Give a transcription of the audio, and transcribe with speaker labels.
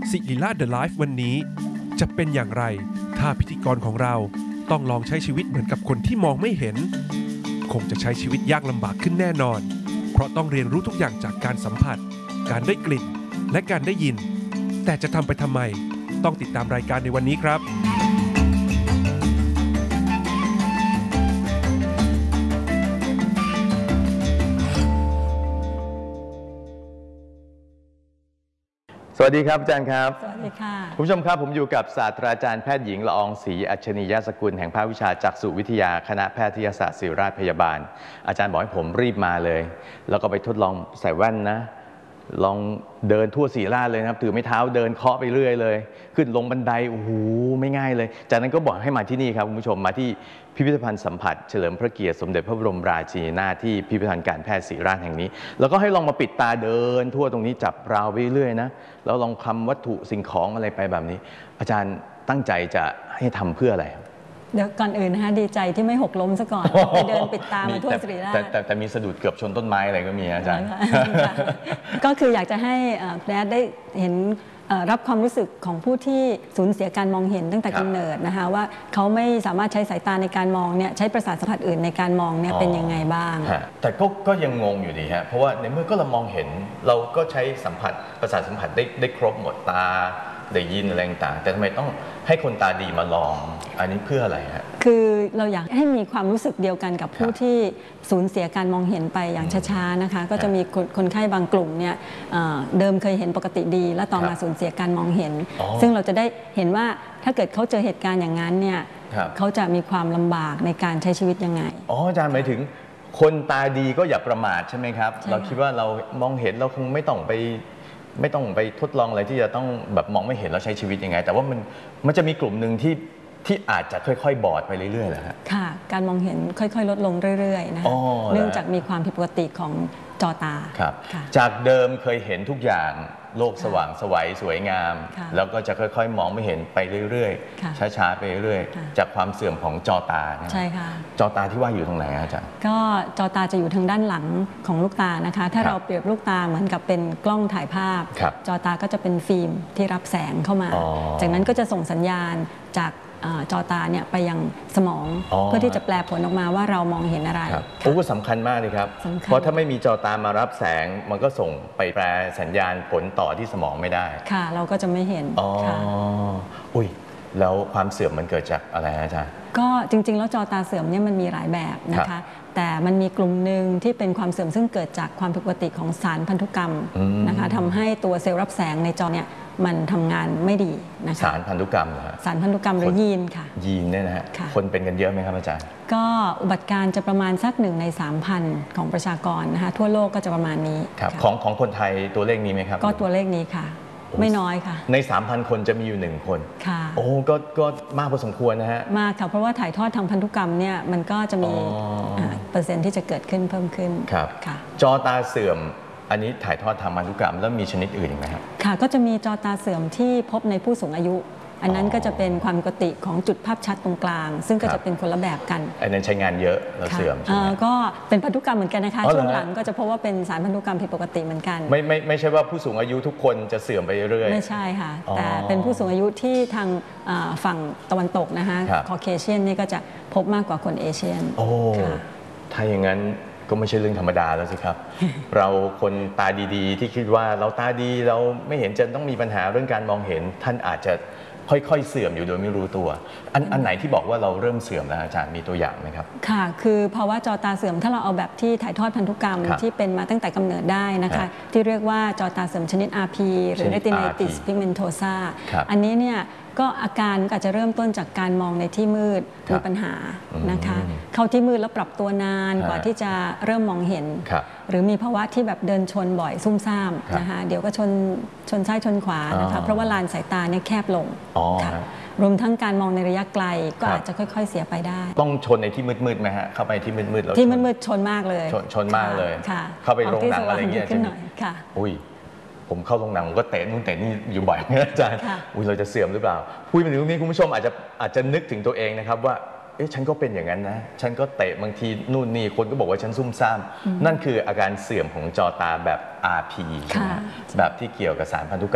Speaker 1: ศิริราช The Life วันนี้จะเป็นอย่างไรถ้าพิธีกรของเราต้องลองใช้ชีวิตเหมือนกับคนที่มองไม่เห็นคงจะใช้ชีวิตยากลำบากขึ้นแน่นอนเพราะต้องเรียนรู้ทุกอย่างจากการสัมผัสการได้กลิ่นและการได้ยินแต่จะทำไปทำไมต้องติดตามรายการในวันนี้ครับ
Speaker 2: สวัสดีครับอาจารย์ครับ
Speaker 3: สวัสดีค่ะ
Speaker 2: คุณผู้ชมครับผมอยู่กับศาสตราจารย์แพทย์หญิงละอองศรีอัจฉริยสกุลแห่งภาควิชาจักษุวิทยาคณะแพทยศาสตร์ศิริราชพยาบาลอาจารย์บอกให้ผมรีบมาเลยแล้วก็ไปทดลองใส่แว่นนะลองเดินทั่วศิริราชเลยนะครับถือไม้เท้าเดินเคาะไปเรื่อยเลยขึ้นลงบันไดโอ้โหไม่ง่ายเลยจากนั้นก็บอกให้มาที่นี่ครับคุณผู้ชมมาที่พิพิธภัณฑ์สัมผัสเฉลิมพระเกียรติสมเด็จพระบรมราชินีนาถที่พิพิธภัณฑ์การแพทย์ศิริราชแห่งนี้แล้วก็ให้ลองมาปิดตาเดินทั่วตรงนี้จับราวไปเรื่อยนะแล้วลองคำวัตถุสิ่งของอะไรไปแบบนี้อาจารย์ตั้งใจจะให้ทำเพื่ออะไร
Speaker 3: เดี๋ยวก่อนอื่นนะคะดีใจที่ไม่หกล้มซะก่อนไปเดินปิดตามาทั่วศิริราช
Speaker 2: แต่มีสะดุดเกือบชนต้นไม้อะไรก็มีอาจารย์
Speaker 3: ก็คืออยากจะให้แพทย์ได้เห็นรับความรู้สึกของผู้ที่สูญเสียการมองเห็นตั้งแต่กำเนิดนะคะว่าเขาไม่สามารถใช้สายตาในการมองเนี่ยใช้ประสาทสัมผัสอื่นในการมองเนี่ยเป็นยังไงบ้าง
Speaker 2: แต่ก็ยังงงอยู่ดีฮะเพราะว่าในเมื่อก็เรามองเห็นเราก็ใช้สัมผัสประสาทสัมผัสได้ครบหมดตาได้ยินอะไรต่างแต่ทำไมต้องให้คนตาดีมาลองอันนี้เพื่ออะไรฮะ
Speaker 3: คือเราอยากให้มีความรู้สึกเดียวกันกับผู้ที่สูญเสียการมองเห็นไปอย่างช้าๆนะคะก็จะมีคนไข้บางกลุ่มเนี่ยเดิมเคยเห็นปกติดีแล้วต่อมาสูญเสียการมองเห็นซึ่งเราจะได้เห็นว่าถ้าเกิดเขาเจอเหตุการณ์อย่างนั้นเนี่ยเขาจะมีความลำบากในการใช้ชีวิตยังไง
Speaker 2: อ๋ออาจารย์หมายถึงคนตาดีก็อย่าประมาทใช่ไหมครับเราคิดว่าเรามองเห็นเราคงไม่ต้องไปทดลองอะไรที่จะต้องแบบมองไม่เห็นแล้วใช้ชีวิตยังไงแต่ว่ามันจะมีกลุ่มหนึ่งที่อาจจะค่อยๆบอดไปเรื่อยๆแหละฮะ
Speaker 3: ค่ะการมองเห็นค่อยๆลดลงเรื่อยๆนะคะเนื่องจากมีความผิดปกติของจอตา
Speaker 2: ครับจากเดิมเคยเห็นทุกอย่างโลกสว่างไสวสวยงามแล้วก็จะค่อยๆมองไม่เห็นไปเรื่อยๆช้าๆไปเรื่อยๆจากความเสื่อมของจอตา
Speaker 3: ใช่ค่ะ
Speaker 2: จอตาที่ว่าอยู่ตรงไหนอาจารย์
Speaker 3: ก็จอตาจะอยู่ทางด้านหลังของลูกตานะคะถ้าเราเปรียบลูกตาเหมือนกับเป็นกล้องถ่ายภาพจอตาก็จะเป็นฟิล์มที่รับแสงเข้ามาจากนั้นก็จะส่งสัญญาณจากจอตาเนี่ยไปยังสมองเพื่อที่จะแปลผลออกมาว่าเรามองเห็นอะไร
Speaker 2: โอ้ก็สำคัญมากเลยครับเพราะถ้าไม่มีจอตามารับแสงมันก็ส่งไปแปลสัญญาณผลต่อที่สมองไม่ได้
Speaker 3: ค่ะเราก็จะไม่เห็น
Speaker 2: อุ้ยแล้วความเสื่อมมันเกิดจากอะไรอาจารย์
Speaker 3: ก็จริงๆแล้วจอตาเสื่อมเนี่ยมันมีหลายแบบนะคะแต่มันมีกลุ่มหนึ่งที่เป็นความเสื่อมซึ่งเกิดจากความผิดปกติของสารพันธุกรรมนะคะทำให้ตัวเซลล์รับแสงในจอเนี่ยมันทำงานไม่ดีนะคะ
Speaker 2: สารพันธุกรรมเหรอ
Speaker 3: สารพันธุกรรมหรือยีนค่ะ
Speaker 2: ยีนเนี่ยนะฮะคนเป็นกันเยอะไหมครับอาจารย์
Speaker 3: ก็อุบัติการจะประมาณสัก1 ใน 3,000ของประชากรนะคะทั่วโลกก็จะประมาณนี้
Speaker 2: ครับของคนไทยตัวเลขนี้ไหมครับ
Speaker 3: ก็ตัวเลขนี้ค่ะไม่น้อยค่ะ
Speaker 2: ใน 3,000 คนจะมีอยู่1 คน
Speaker 3: ค่ะ
Speaker 2: โอ้ก็มากพอสมควรนะฮะ
Speaker 3: มากค่ะเพราะว่าถ่ายทอดทางพันธุกรรมเนี่ยมันก็จะมีเปอร์เซ็นต์ที่จะเกิดขึ้นเพิ่มขึ้น
Speaker 2: ครับจอตาเสื่อมอันนี้ถ่ายทอดทางพันธุกรรมแล้วมีชนิดอื่นอีกไหมครับ
Speaker 3: ค่ะก็จะมีจอตาเสื่อมที่พบในผู้สูงอายุอันนั้นก็จะเป็นความปกติของจุดภาพชัดตรงกลางซึ่งก็จะเป็นคนละแบบกัน
Speaker 2: อันนั้นใช้งานเยอะแล้วเสื่อมใช่ไหม
Speaker 3: ก็เป็นพันธุกรรมเหมือนกันนะคะช่วงหลังก็จะพบว่าเป็นสารพันธุกรรมผิดปกติเหมือนกัน
Speaker 2: ไม่ใช่ว่าผู้สูงอายุทุกคนจะเสื่อมไปเรื่อย
Speaker 3: ไม่ใช่ค่ะแต่เป็นผู้สูงอายุที่ทางฝั่งตะวันตกนะคะคอเคเชียนนี่ก็จะพบมากกว่าคนเอเชียน
Speaker 2: โอ้ถ้าอย่างนั้นก็ไม่ใช่เรื่องธรรมดาแล้วสิครับ เราคนตาดีๆที่คิดว่าเราตาดีเราไม่เห็นจะต้องมีปัญหาเรื่องการมองเห็นท่านอาจจะค่อยๆเสื่อมอยู่โดยไม่รู้ตัวอันไหนที่บอกว่าเราเริ่มเสื่อมแล้วอาจารย์มีตัวอย่างไหมครับ
Speaker 3: ค่ะคือภาวะจอตาเสื่อมถ้าเราเอาแบบที่ถ่ายทอดพันธุกรรมที่เป็นมาตั้งแต่กำเนิดได้นะคะที่เรียกว่าจอตาเสื่อมชนิด RP หรือ Retinitis pigmentosa อันนี้เนี่ยก็อาการอาจจะเริ่มต้นจากการมองในที่มืดมีปัญหานะคะเข้าที่มืดแล้วปรับตัวนานกว่าที่จะเริ่มมองเห็นหรือมีภาวะที่แบบเดินชนบ่อยซุ่มซ่ามนะคะเดี๋ยวก็ชนซ้ายชนขวานะคะเพราะว่าลานสายตาเนี่ยแคบลงรวมทั้งการมองในระยะไกลก็อาจจะค่อยๆเสียไปได้
Speaker 2: ต้องชนในที่มืดๆไหมฮะเข้าไปที่มืดๆแล้ว
Speaker 3: ที่มืดๆชนมากเลย
Speaker 2: ชนมากเลยเข้าไปโรงหนังอะไรเงี้ย
Speaker 3: ขึ้นหน่อยค่ะ
Speaker 2: อุ้ยผมเข้าโรงหนังก็เตะนู่นเตะนี่อยู่บ่อยอาจารย์อุ้ยเราจะเสื่อมหรือเปล่าพูดมาถึงตรงนี้คุณผู้ชมอาจจะนึกถึงตัวเองนะครับว่าฉันก็เป็นอย่างนั้นนะฉันก็เตะบางทีนู่นนี่คนก็บอกว่าฉันซุ่มซ่ามนั่นคืออาการเสื่อมของจอตาแบบ RP แบบที่เกี่ยวกับสารพันธุกรรม